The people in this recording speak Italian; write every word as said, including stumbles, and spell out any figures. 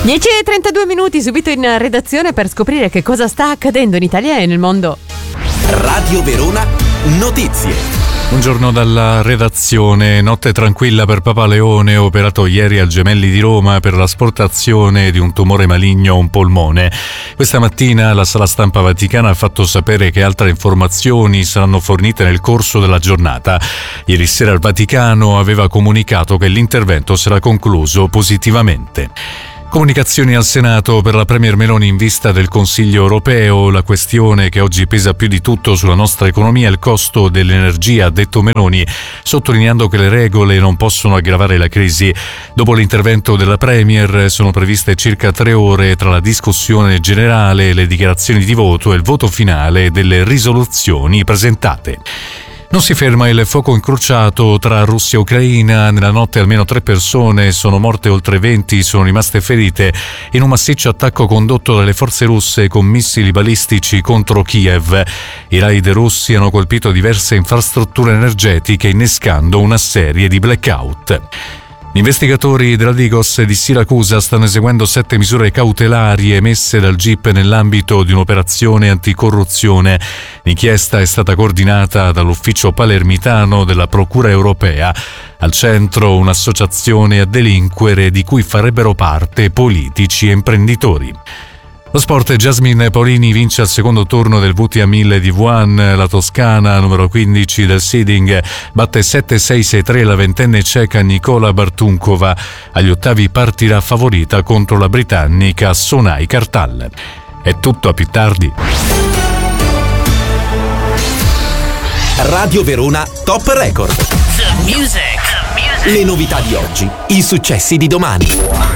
dieci e trentadue minuti subito in redazione per scoprire che cosa sta accadendo in Italia e nel mondo. Radio Verona Notizie. Buongiorno dalla redazione. Notte tranquilla per Papa Leone, operato ieri al Gemelli di Roma per l'asportazione di un tumore maligno a un polmone. Questa mattina la Sala Stampa Vaticana ha fatto sapere che altre informazioni saranno fornite nel corso della giornata. Ieri sera il Vaticano aveva comunicato che l'intervento sarà concluso positivamente. Comunicazioni al Senato per la Premier Meloni in vista del Consiglio europeo. La questione che oggi pesa più di tutto sulla nostra economia è il costo dell'energia, ha detto Meloni, sottolineando che le regole non possono aggravare la crisi. Dopo l'intervento della Premier sono previste circa tre ore tra la discussione generale, le dichiarazioni di voto e il voto finale delle risoluzioni presentate. Non si ferma il fuoco incrociato tra Russia e Ucraina. Nella notte almeno tre persone sono morte, oltre venti sono rimaste ferite in un massiccio attacco condotto dalle forze russe con missili balistici contro Kiev. I raid russi hanno colpito diverse infrastrutture energetiche, innescando una serie di blackout. Gli investigatori della Digos di Siracusa stanno eseguendo sette misure cautelari emesse dal G I P nell'ambito di un'operazione anticorruzione. L'inchiesta è stata coordinata dall'ufficio palermitano della Procura europea. Al centro un'associazione a delinquere di cui farebbero parte politici e imprenditori. Lo sport, Jasmine Paolini vince al secondo turno del W T A mille di Wuhan. La toscana, numero quindici del seeding, batte sette sei sei tre la ventenne ceca Nicola Bartunkova. Agli ottavi partirà favorita contro la britannica Sonai Kartal. È tutto, a più tardi. Radio Verona Top Record. The music. The music. Le novità di oggi, i successi di domani.